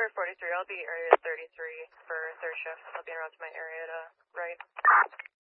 Tower 43, I'll be area 33 for third shift. I'll be around to my area to right.